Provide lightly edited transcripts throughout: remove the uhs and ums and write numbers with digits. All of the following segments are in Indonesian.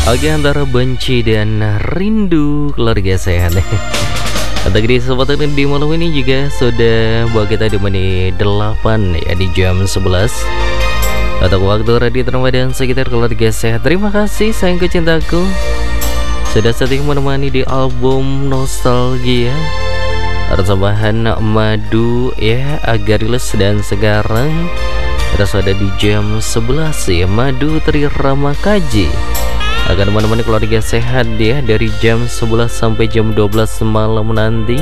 Oke, antara benci dan rindu keluarga sehat. Untuk di kesempatan di malam ini juga sudah buat kita di menit 8 ya, di jam 11 atau waktu radio Ramadan sekitar keluarga sehat. Terima kasih sayangku cintaku sudah setia menemani di album nostalgia persembahan Madu ya, agar rilis. Dan sekarang kita sudah di jam 11 ya, Madu Tri Ramakaji akan menemani keluarga sehat ya dari jam 11 sampai jam 12 malam nanti.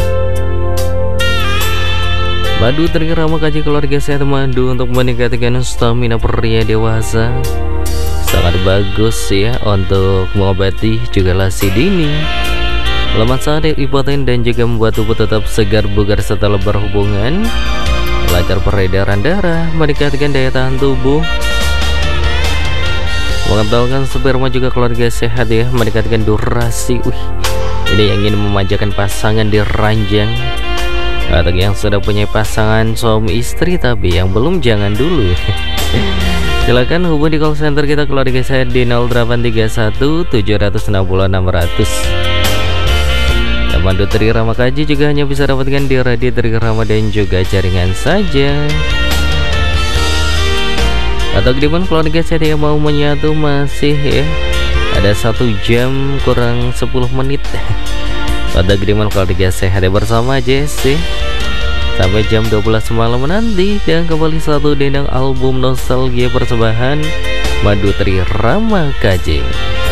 Madu Tri Ramakaji keluarga sehat, madu untuk meningkatkan stamina pria dewasa, sangat bagus ya untuk mengobati juga lasi dini, lemah sadar, hipoten, dan juga membuat tubuh tetap segar bugar setelah berhubungan, lancar peredaran darah, meningkatkan daya tahan tubuh, mengentalkan sperma juga keluarga sehat ya, meningkatkan durasi. Ini yang ingin memanjakan pasangan di ranjang atau yang sudah punya pasangan suami istri tapi yang belum, jangan dulu. Silakan hubungi di call center kita keluarga sehat di 0831 760 600. Madu Tri Ramakaji juga hanya bisa dapatkan di radio Tri Rama dan juga jaringan saja. Atau kediman keluarga saya yang mau menyatu masih ya, ada 1 jam kurang 10 menit. Pada kediman keluarga sehat bersama Jesse sampai jam 12 malam nanti. Dan kembali satu dendang album nostalgia persembahan Madu Tri Ramakaji.